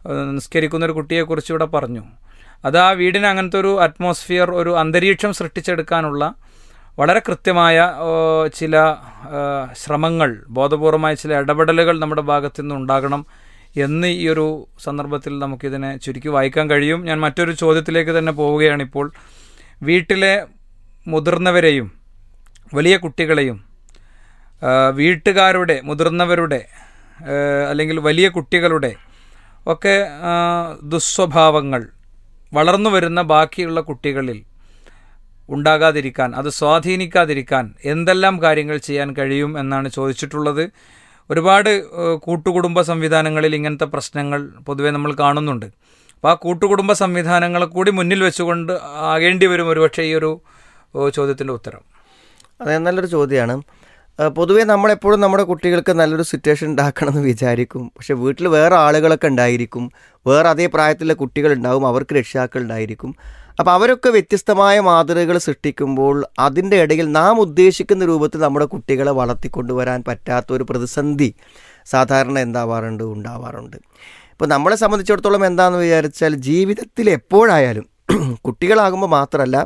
നിസ്കരിക്കുന്നൊരു കുട്ടിയെക്കുറിച്ച് ഇവിടെ പറഞ്ഞു. അത് ആ വീടിന് അങ്ങനത്തെ ഒരു അറ്റ്മോസ്ഫിയർ, ഒരു അന്തരീക്ഷം സൃഷ്ടിച്ചെടുക്കാനുള്ള വളരെ കൃത്യമായ ചില ശ്രമങ്ങൾ, ബോധപൂർവമായ ചില ഇടപെടലുകൾ നമ്മുടെ ഭാഗത്തു നിന്ന് ഉണ്ടാകണം എന്ന് ഈ ഒരു സന്ദർഭത്തിൽ നമുക്കിതിനെ ചുരുക്കി വായിക്കാൻ കഴിയും. ഞാൻ മറ്റൊരു ചോദ്യത്തിലേക്ക് തന്നെ പോവുകയാണിപ്പോൾ. വീട്ടിലെ മുതിർന്നവരെയും വലിയ കുട്ടികളെയും വീട്ടുകാരുടെ, മുതിർന്നവരുടെ അല്ലെങ്കിൽ വലിയ കുട്ടികളുടെ ഒക്കെ ദുസ്വഭാവങ്ങൾ വളർന്നു വരുന്ന ബാക്കിയുള്ള കുട്ടികളിൽ ഉണ്ടാകാതിരിക്കാൻ, അത് സ്വാധീനിക്കാതിരിക്കാൻ എന്തെല്ലാം കാര്യങ്ങൾ ചെയ്യാൻ കഴിയും എന്നാണ് ചോദിച്ചിട്ടുള്ളത്. ഒരുപാട് കൂട്ടുകുടുംബ സംവിധാനങ്ങളിൽ ഇങ്ങനത്തെ പ്രശ്നങ്ങൾ പൊതുവെ നമ്മൾ കാണുന്നുണ്ട്. അപ്പോൾ ആ കൂട്ടുകുടുംബ സംവിധാനങ്ങളെ കൂടി മുന്നിൽ വെച്ചുകൊണ്ട് ആകേണ്ടി വരും ഒരുപക്ഷെ ഈ ഒരു ചോദ്യത്തിൻ്റെ ഉത്തരം. അതെ, നല്ലൊരു ചോദ്യമാണ്. പൊതുവേ നമ്മളെപ്പോഴും നമ്മുടെ കുട്ടികൾക്ക് നല്ലൊരു സിറ്റുവേഷൻ ഉണ്ടാക്കണമെന്ന് വിചാരിക്കും. പക്ഷെ വീട്ടിൽ വേറെ ആളുകളൊക്കെ ഉണ്ടായിരിക്കും, വേറെ അതേ പ്രായത്തിലുള്ള കുട്ടികളുണ്ടാവും, അവർക്ക് രക്ഷിതാക്കളുണ്ടായിരിക്കും. അപ്പോൾ അവരൊക്കെ വ്യത്യസ്തമായ മാതൃകകൾ സൃഷ്ടിക്കുമ്പോൾ അതിൻ്റെ ഇടയിൽ നാം ഉദ്ദേശിക്കുന്ന രൂപത്തിൽ നമ്മുടെ കുട്ടികളെ വളർത്തിക്കൊണ്ടുവരാൻ പറ്റാത്ത ഒരു പ്രതിസന്ധി സാധാരണ ഉണ്ടാവാറുണ്ട്. ഇപ്പോൾ നമ്മളെ സംബന്ധിച്ചിടത്തോളം എന്താണെന്ന് വിചാരിച്ചാൽ, ജീവിതത്തിൽ എപ്പോഴായാലും കുട്ടികളാകുമ്പോൾ മാത്രമല്ല,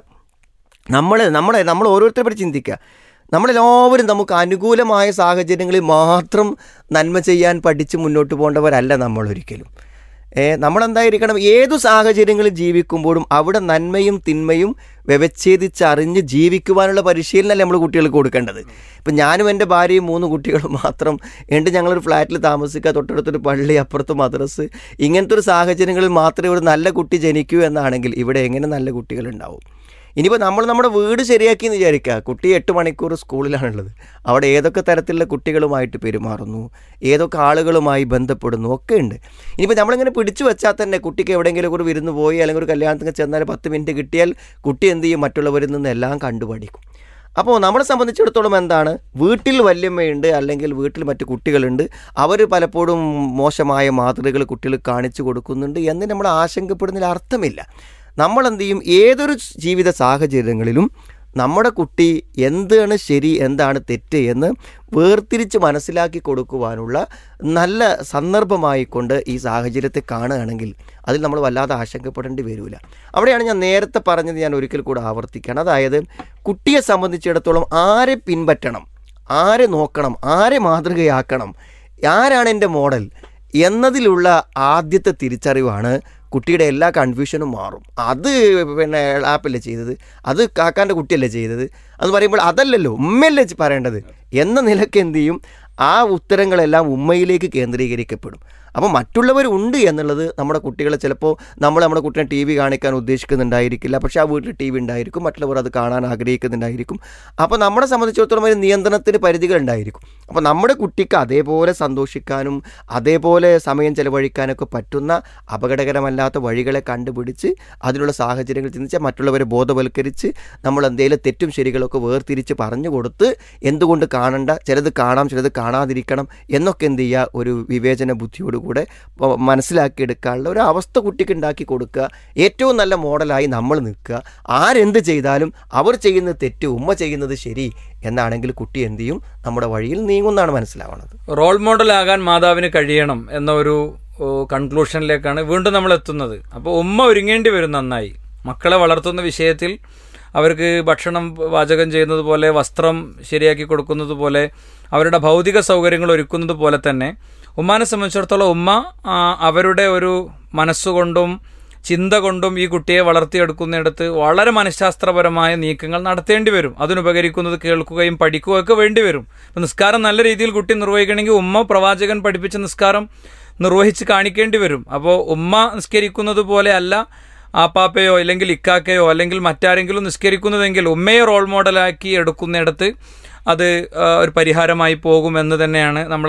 നമ്മൾ ഓരോരുത്തരെ പറ്റി ചിന്തിക്കുക. നമ്മളെല്ലാവരും നമുക്ക് അനുകൂലമായ സാഹചര്യങ്ങളിൽ മാത്രം നന്മ ചെയ്യാൻ പഠിച്ച് മുന്നോട്ട് പോകേണ്ടവരല്ല നമ്മളൊരിക്കലും. നമ്മളെന്തായിരിക്കണം, ഏതു സാഹചര്യങ്ങളിൽ ജീവിക്കുമ്പോഴും അവിടെ നന്മയും തിന്മയും വ്യവച്ഛേദിച്ചറിഞ്ഞ് ജീവിക്കുവാനുള്ള പരിശീലനമല്ലേ നമ്മൾ കുട്ടികൾക്ക് കൊടുക്കേണ്ടത്. ഇപ്പം ഞാനും എൻ്റെ ഭാര്യയും 3 കുട്ടികളും മാത്രം ഞങ്ങളൊരു ഫ്ലാറ്റിൽ താമസിക്കുക, തൊട്ടടുത്തൊരു പള്ളി, അപ്പുറത്ത് മദ്രസ്, ഇങ്ങനത്തെ ഒരു സാഹചര്യങ്ങളിൽ മാത്രമേ ഒരു നല്ല കുട്ടി ജനിക്കൂ എന്നാണെങ്കിൽ ഇവിടെ എങ്ങനെ നല്ല കുട്ടികളുണ്ടാവും? ഇനിയിപ്പോൾ നമ്മുടെ വീട് ശരിയാക്കി എന്ന് വിചാരിക്കുക. കുട്ടി 8 മണിക്കൂർ സ്കൂളിലാണുള്ളത്. അവിടെ ഏതൊക്കെ തരത്തിലുള്ള കുട്ടികളുമായിട്ട് പെരുമാറുന്നു, ഏതൊക്കെ ആളുകളുമായി ബന്ധപ്പെടുന്നു ഒക്കെ ഉണ്ട്. ഇനിയിപ്പോൾ നമ്മളിങ്ങനെ പിടിച്ചു വെച്ചാൽ തന്നെ കുട്ടിക്ക് എവിടെയെങ്കിലും ഒരു വിരുന്ന് പോയി അല്ലെങ്കിൽ ഒരു കല്യാണത്തിന് ചെന്നാൽ 10 മിനിറ്റ് കിട്ടിയാൽ കുട്ടി എന്ത് ചെയ്യും, മറ്റുള്ളവരിൽ നിന്ന് എല്ലാം കണ്ടുപഠിക്കും. അപ്പോൾ നമ്മളെ സംബന്ധിച്ചിടത്തോളം എന്താണ്, വീട്ടിൽ വല്യമ്മയുണ്ട് അല്ലെങ്കിൽ വീട്ടിൽ മറ്റു കുട്ടികളുണ്ട്, അവർ പലപ്പോഴും മോശമായ മാതൃകകൾ കുട്ടികൾ കാണിച്ചു കൊടുക്കുന്നുണ്ട് എന്ന് നമ്മൾ ആശങ്കപ്പെടുന്നതിൽ അർത്ഥമില്ല. നമ്മളെന്ത് ചെയ്യും, ഏതൊരു ജീവിത സാഹചര്യങ്ങളിലും നമ്മുടെ കുട്ടി എന്താണ് ശരി, എന്താണ് തെറ്റ് എന്ന് വേർതിരിച്ച് മനസ്സിലാക്കി കൊടുക്കുവാനുള്ള നല്ല സന്ദർഭമായിക്കൊണ്ട് ഈ സാഹചര്യത്തെ കാണുകയാണെങ്കിൽ അതിൽ നമ്മൾ വല്ലാതെ ആശങ്കപ്പെടേണ്ടി വരില്ല. അവിടെയാണ് ഞാൻ നേരത്തെ പറഞ്ഞത്, ഞാൻ ഒരിക്കൽ കൂടെ ആവർത്തിക്കുകയാണ്. അതായത് കുട്ടിയെ സംബന്ധിച്ചിടത്തോളം ആരെ പിൻപറ്റണം, ആരെ നോക്കണം, ആരെ മാതൃകയാക്കണം, ആരാണ് എൻ്റെ മോഡൽ എന്നതിലുള്ള ആദ്യത്തെ തിരിച്ചറിവാണ് കുട്ടിയുടെ എല്ലാ കൺഫ്യൂഷനും മാറും. അത് ആപ്പല്ലേ ചെയ്തത്, അത് കാക്കാൻ്റെ കുട്ടിയല്ലേ ചെയ്തത്, അത് പറയുമ്പോൾ അതല്ലല്ലോ ഉമ്മയല്ലേ പറയേണ്ടത് എന്ന നിലയ്ക്ക് എന്ത് ചെയ്യും, ആ ഉത്തരങ്ങളെല്ലാം ഉമ്മയിലേക്ക് കേന്ദ്രീകരിക്കപ്പെടും. അപ്പോൾ മറ്റുള്ളവർ ഉണ്ട് എന്നുള്ളത് നമ്മുടെ കുട്ടികളെ ചിലപ്പോൾ നമ്മുടെ കുട്ടിനെ ടി വി കാണിക്കാൻ ഉദ്ദേശിക്കുന്നുണ്ടായിരിക്കില്ല, പക്ഷേ ആ വീട്ടിൽ ടി വി ഉണ്ടായിരിക്കും, മറ്റുള്ളവർ അത് കാണാൻ ആഗ്രഹിക്കുന്നുണ്ടായിരിക്കും. അപ്പോൾ നമ്മളെ സംബന്ധിച്ചിടത്തോളം ഒരു നിയന്ത്രണത്തിന് പരിധികളുണ്ടായിരിക്കും. അപ്പോൾ നമ്മുടെ കുട്ടിക്ക് അതേപോലെ സന്തോഷിക്കാനും അതേപോലെ സമയം ചെലവഴിക്കാനൊക്കെ പറ്റുന്ന അപകടകരമല്ലാത്ത വഴികളെ കണ്ടുപിടിച്ച് അതിനുള്ള സാഹചര്യങ്ങൾ ചിന്തിച്ചാൽ മറ്റുള്ളവരെ ബോധവൽക്കരിച്ച് നമ്മൾ എന്തെങ്കിലും തെറ്റും ശരികളൊക്കെ വേർതിരിച്ച് പറഞ്ഞു കൊടുത്ത് എന്തുകൊണ്ട് കാണണ്ട, ചിലത് കാണാം ചിലത് കാണാതിരിക്കണം എന്നൊക്കെ എന്ത് ചെയ്യുക, ഒരു വിവേചന ബുദ്ധിയോട് കൂടെ മനസ്സിലാക്കിയെടുക്കാനുള്ള ഒരു അവസ്ഥ കുട്ടിക്ക് ഉണ്ടാക്കി കൊടുക്കുക. ഏറ്റവും നല്ല മോഡലായി നമ്മൾ നിൽക്കുക. ആരെന്ത് ചെയ്താലും അവർ ചെയ്യുന്നത് തെറ്റ്, ഉമ്മ ചെയ്യുന്നത് ശരി എന്നാണെങ്കിൽ കുട്ടി എന്ത് ചെയ്യും, നമ്മുടെ വഴിയിൽ നീങ്ങുന്നതാണ് മനസ്സിലാവുന്നത്. റോൾ മോഡലാകാൻ മാതാവിന് കഴിയണം എന്ന ഒരു കൺക്ലൂഷനിലേക്കാണ് വീണ്ടും നമ്മൾ എത്തുന്നത്. അപ്പോൾ ഉമ്മ ഒരുങ്ങേണ്ടി വരും നന്നായി. മക്കളെ വളർത്തുന്ന വിഷയത്തിൽ അവർക്ക് ഭക്ഷണം പാചകം ചെയ്യുന്നത് പോലെ, വസ്ത്രം ശരിയാക്കി കൊടുക്കുന്നത് പോലെ, അവരുടെ ഭൗതിക സൗകര്യങ്ങൾ ഒരുക്കുന്നത് പോലെ തന്നെ ഉമ്മാനെ സംബന്ധിച്ചിടത്തോളം ഉമ്മ അവരുടെ ഒരു മനസ്സുകൊണ്ടും ചിന്ത കൊണ്ടും ഈ കുട്ടിയെ വളർത്തിയെടുക്കുന്നിടത്ത് വളരെ മനഃശാസ്ത്രപരമായ നീക്കങ്ങൾ നടത്തേണ്ടി വരും. അതിനുപകരിക്കുന്നത് കേൾക്കുകയും പഠിക്കുകയൊക്കെ വേണ്ടി വരും. ഇപ്പം നിസ്കാരം നല്ല രീതിയിൽ കുട്ടി നിർവഹിക്കണമെങ്കിൽ ഉമ്മ പ്രവാചകൻ പഠിപ്പിച്ച നിസ്കാരം നിർവഹിച്ച് കാണിക്കേണ്ടി വരും. അപ്പോൾ ഉമ്മ നിസ്കരിക്കുന്നത് പോലെ അല്ല ആപ്പാപ്പയോ അല്ലെങ്കിൽ ഇക്കാക്കയോ അല്ലെങ്കിൽ മറ്റാരെങ്കിലും നിസ്കരിക്കുന്നതെങ്കിൽ ഉമ്മയെ റോൾ മോഡലാക്കി എടുക്കുന്നിടത്ത് അത് ഒരു പരിഹാരമായി പോകുമെന്ന് തന്നെയാണ് നമ്മൾ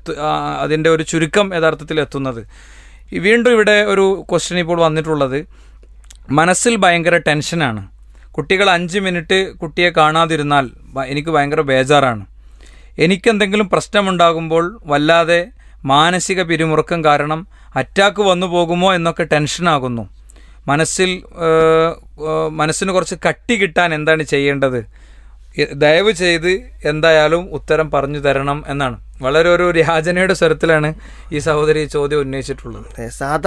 അതിൻ്റെ ഒരു ചുരുക്കം യഥാർത്ഥത്തിൽ എത്തുന്നത്. വീണ്ടും ഇവിടെ ഒരു ക്വസ്റ്റ്യൻ ഇപ്പോൾ വന്നിട്ടുള്ളത്, മനസ്സിൽ ഭയങ്കര ടെൻഷനാണ്. കുട്ടികൾ 5 മിനിറ്റ് കുട്ടിയെ കാണാതിരുന്നാൽ എനിക്ക് ഭയങ്കര ബേജാറാണ്. എനിക്കെന്തെങ്കിലും പ്രശ്നമുണ്ടാകുമ്പോൾ വല്ലാതെ മാനസിക പിരിമുറുക്കം കാരണം അറ്റാക്ക് വന്നു പോകുമോ എന്നൊക്കെ ടെൻഷനാകുന്നു. മനസ്സിന് കുറച്ച് കട്ടി കിട്ടാൻ എന്താണ് ചെയ്യേണ്ടത്? ദയവ് ചെയ്ത് എന്തായാലും ഉത്തരം പറഞ്ഞു തരണം എന്നാണ്. വളരെ ഒരു യാചനയുടെ സ്വരത്തിലാണ് ഈ സഹോദരി ചോദ്യം ഉന്നയിച്ചിട്ടുള്ളത്.